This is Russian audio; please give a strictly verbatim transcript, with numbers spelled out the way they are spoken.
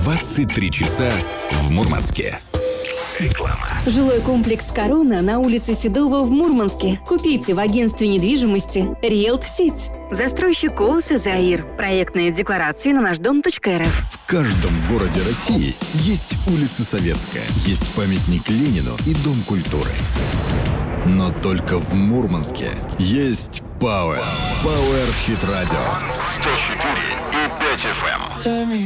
двадцать три часа в Мурманске. Реклама. Жилой комплекс «Корона» на улице Седова в Мурманске. Купите в агентстве недвижимости «Риэлт-Сеть». Застройщик ООО «Заир». Проектные декларации на наш дом точка эр эф. В каждом городе России есть улица Советская, есть памятник Ленину и Дом культуры. Но только в Мурманске есть Power. Power Hit Radio. сто четыре и пять эф эм.